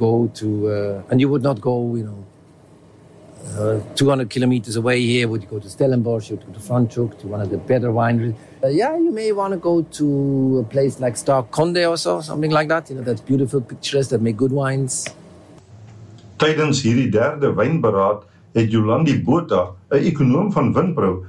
go to, and you would not go, 200 kilometers away here, would you go to Stellenbosch, you would go to Franschhoek, to one of the better wineries. You may want to go to a place like Starconde or so, something like that. That's beautiful pictures that make good wines. Tydens hierdie derde wynberaad het Jolandi Botha, 'n ekonoom van Windbrou,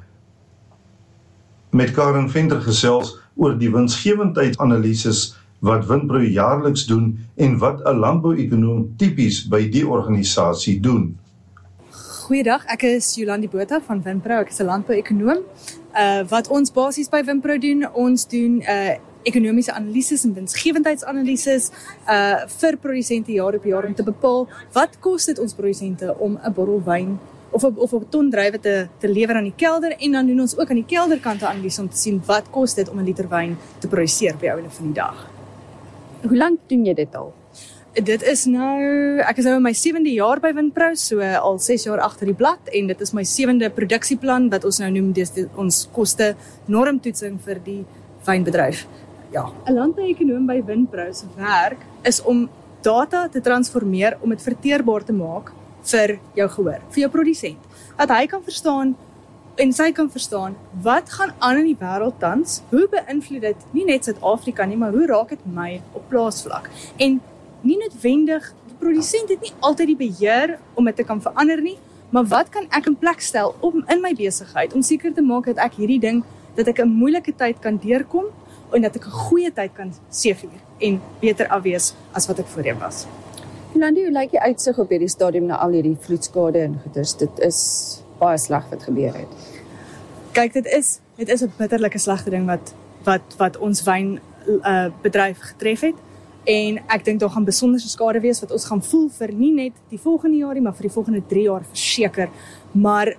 met Karen Venter gesels oor die winsgewendheidsanalises wat Windbrou jaarliks doen en wat 'n landbou-ekonoom tipies by die organisasie doen. Goeiedag, ek is Jolandi Botha van Windbrou, ek is 'n landbou-ekonoom. Wat ons basies by Windbrou doen, ons doen ekonomiese analises en winsgewendheidsanalises vir produsente jaar op jaar om te bepaal wat kos dit ons produsente om 'n bottel wyn of 'n ton druiwe te lewer aan die kelder, en dan doen ons ook aan die kelderkant 'n analise om te sien wat kos dit om 'n liter wyn te produseer by einde van die dag. Hoe lank doen jy dit al? Dit is ek is nou in my 7de jaar by Windbrou, so al 6 jaar agter die blad, en dit is my 7de produksieplan wat ons nou noem ons koste normtoetsing vir die wynbedryf. Ja. 'n Landbou-ekonoom by Windbrou se werk is om data te transformeer om dit verteerbaar te maak vir jou gehoor, vir jou produsent. Dat hy kan verstaan en sy kan verstaan wat gaan aan in die wêreld tans, hoe beïnvloed dit nie net Suid-Afrika nie, maar hoe raak dit my op plaasvlak? En nie noodwendig, die produsent het nie altyd die beheer om dit te kan verander nie, maar wat kan ek in plek stel in my besigheid, om seker te maak dat ek hierdie ding, dat ek 'n moeilike tyd kan deurkom, en dat ek 'n goeie tyd kan seëvier, en beter afwees as wat ek voorheen was. Jolandi, hoe lyk die uitsig op hierdie stadium na al hierdie vloedskade en goeders? Dit is baie sleg wat gebeur het. Kyk, dit is 'n bitterlike slegte ding wat ons wynbedryf getref het. En ek dink daar gaan besonderse skade wees wat ons gaan voel vir nie net die volgende jaar nie, maar vir die volgende 3 jaar verseker. Maar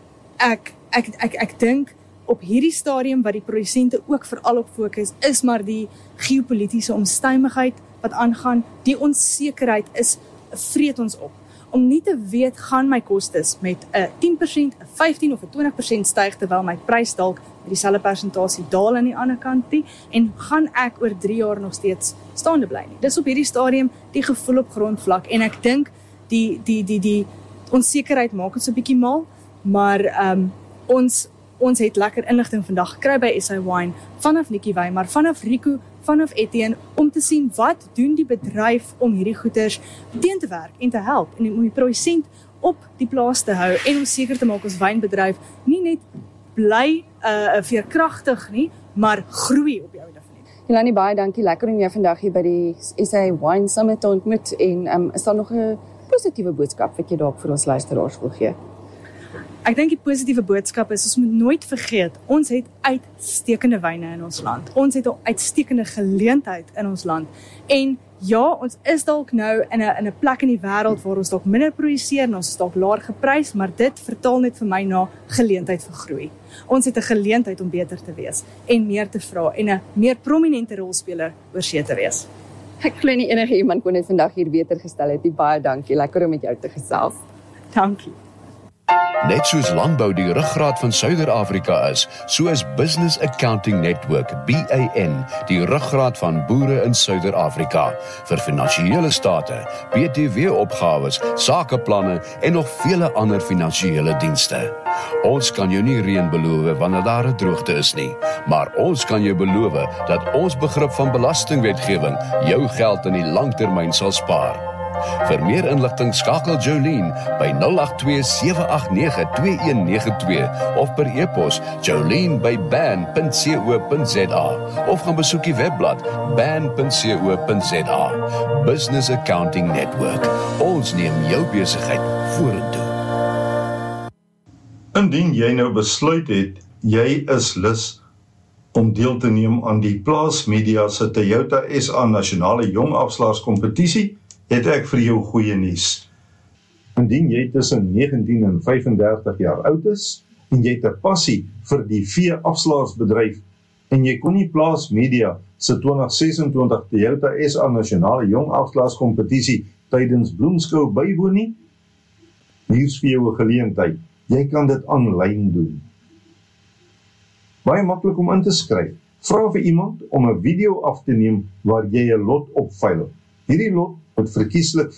ek dink op hierdie stadium wat die produsente ook veral op fokus, is maar die geopolitiese omstuimigheid wat aangaan. Die onsekerheid vreet ons op. Om nie te weet, gaan my kostes met 'n 10%, 'n 15% of 'n 20% styg, terwyl my prys dalk met dieselfde persentasie daal aan die ander kant nie, en gaan ek oor 3 jaar nog steeds staande bly nie. Dis op hierdie stadium die gevoel op grondvlak, en ek dink die onsekerheid maak ons 'n bietjie mal, maar ons het lekker inligting vandag gekry by SA Wine, vanaf Nikki Weimar, vanaf Rico, vanaf Etienne, om te sien wat doen die bedryf om hierdie goeders teen te werk en te help, en om die produsent op die plaas te hou, en om seker te maak ons wynbedryf nie net bly veerkragtig nie, maar groei op die oude van die. Jolandi, baie dankie, lekker om jou vandag hier by die SA Wine Summit te ontmoet, en is daar nog 'n positiewe boodskap wat jy dalk vir ons luisteraars wil gee? Ek dink die positiewe boodskap is, ons moet nooit vergeet, ons het uitstekende wyne in ons land. Ons het 'n uitstekende geleentheid in ons land. En ja, ons is dalk nou in 'n plek in die wêreld waar ons dalk minder produseer en ons is dalk laer geprys, maar dit vertaal net vir my na geleentheid vir groei. Ons het 'n geleentheid om beter te wees en meer te vra en 'n meer prominente rolspeler oor see te wees. Ek glo nie enige iemand kon dit vandag hier beter gestel het. Baie dankie, lekker om met jou te gesels. Dankie. Net soos landbou die ruggraat van Suider-Afrika is, so is Business Accounting Network, BAN, die ruggraat van boere in Suider-Afrika, vir finansiële state, BTW-opgawes, sakeplanne en nog vele ander finansiële dienste. Ons kan jou nie reën beloof wanneer daar 'n droogte is nie, maar ons kan jou beloof dat ons begrip van belastingwetgewing jou geld in die langtermyn sal spaar. Vir meer inligting skakel Jolene by 082-789-2192 of per e-pos jolene@ban.co.za of gaan besoek die webblad ban.co.za. Business Accounting Network. Ons neem jou besigheid vorentoe. Indien jy nou besluit het, jy is lus om deel te neem aan die Plaas Media se Toyota SA Nasionale Jong Afslaers Kompetisie, het ek vir jou goeie nuus. Indien jy tussen 19 en 35 jaar oud is, en jy het 'n passie vir die vee-afslaarsbedryf, en jy kon nie Plaas Media se 2026 Toyota SA Nasionale Jong Afslaers Kompetisie tydens Bloemskou bywoon nie, hier's vir jou 'n geleentheid. Jy kan dit aanlyn doen. Baie maklik om in te skryf. Vra vir iemand om 'n video af te neem waar jy 'n lot opveil. Hierdie lot moet verkieslik